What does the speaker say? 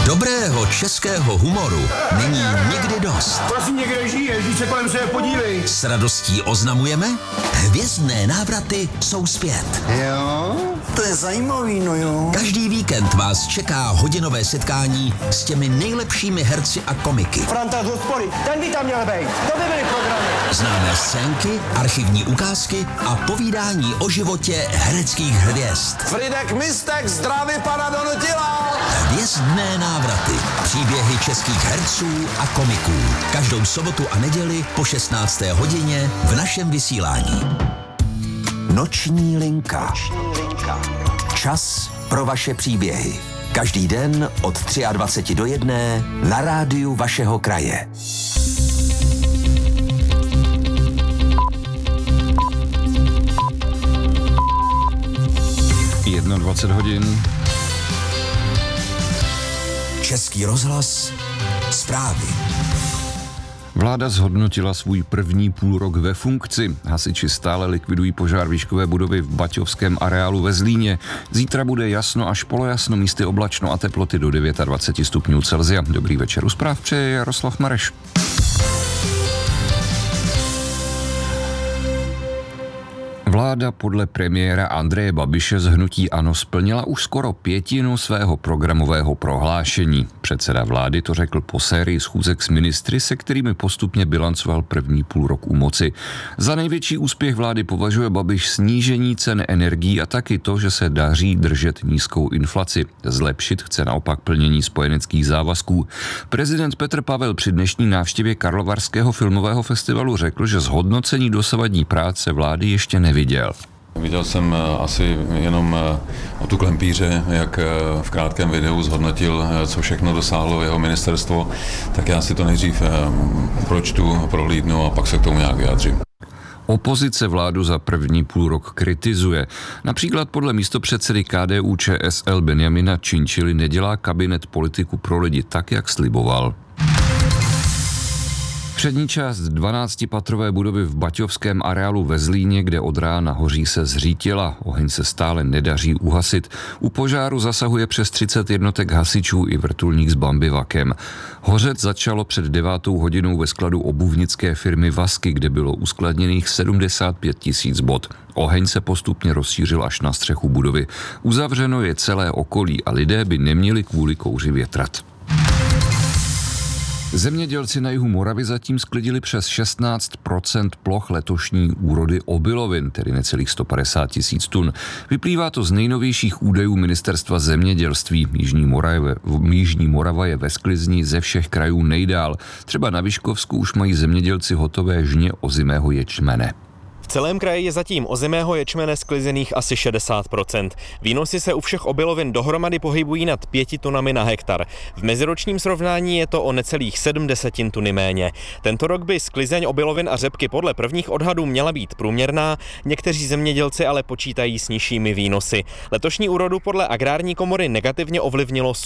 Dobrého českého humoru není nikdy dost. Prosím, někde žiješ, se kolem sebe podívej. S radostí oznamujeme, hvězdné návraty jsou zpět. Jo, to je zajímavý, no jo. Každý víkend vás čeká hodinové setkání s těmi nejlepšími herci a komiky. Franta z hospody, ten by tam měl být, to by byly programy. Známé scénky, archivní ukázky a povídání o životě hereckých hvězd. Fridek Mistek zdraví pana Donutila. Hvězdné návraty. Příběhy českých herců a komiků. Každou sobotu a neděli po 16. hodině v našem vysílání. Noční linka. Čas pro vaše příběhy. Každý den od 23 do 1 na rádiu vašeho kraje. 21 hodin. Český rozhlas, zprávy. Vláda zhodnotila svůj první půlrok ve funkci. Hasiči stále likvidují požár výškové budovy v baťovském areálu ve Zlíně. Zítra bude jasno až polojasno, místy oblačno a teploty do 29 stupňů Celsia. Dobrý večer, u zpráv přeje Jaroslav Mareš. Vláda podle premiéra Andreje Babiše z hnutí ANO splnila už skoro 1/5 svého programového prohlášení. Předseda vlády to řekl po sérii schůzek s ministry, se kterými postupně bilancoval první půlrok u moci. Za největší úspěch vlády považuje Babiš snížení cen energií a taky to, že se daří držet nízkou inflaci. Zlepšit chce naopak plnění spojeneckých závazků. Prezident Petr Pavel při dnešní návštěvě Karlovarského filmového festivalu řekl, že zhodnocení dosavadní práce vlády ještě neviděl. Viděl jsem asi jenom o tu klempíře, jak v krátkém videu zhodnotil, co všechno dosáhlo jeho ministerstvo, tak já si to nejdřív pročtu, prohlídnu a pak se k tomu nějak vyjádřím. Opozice vládu za první půlrok kritizuje. Například podle místopředsedy KDU-ČSL Benjamina Činčily nedělá kabinet politiku pro lidi tak, jak sliboval. Přední část 12patrové budovy v baťovském areálu ve Zlíně, kde od rána hoří, se zřítila. Oheň se stále nedaří uhasit. U požáru zasahuje přes 30 jednotek hasičů i vrtulník s bambivakem. Hořet začalo před 9 hodinou ve skladu obuvnické firmy Vasky, kde bylo uskladněných 75 000 bot. Oheň se postupně rozšířil až na střechu budovy. Uzavřeno je celé okolí a lidé by neměli kvůli kouři větrat. Zemědělci na jihu Moravy zatím sklidili přes 16% ploch letošní úrody obilovin, tedy necelých 150 000 tun. Vyplývá to z nejnovějších údajů Ministerstva zemědělství. Jižní Morava je ve sklizni ze všech krajů nejdál. Třeba na Vyškovsku už mají zemědělci hotové žně ozimého ječmene. V celém kraji je zatím ozimého ječmene sklizených asi 60%. Výnosy se u všech obilovin dohromady pohybují nad 5 tunami na hektar. V meziročním srovnání je to o necelých 70 tuny méně. Tento rok by sklizeň obilovin a řepky podle prvních odhadů měla být průměrná, někteří zemědělci ale počítají s nižšími výnosy. Letošní úrodu podle Agrární komory negativně ovlivnilo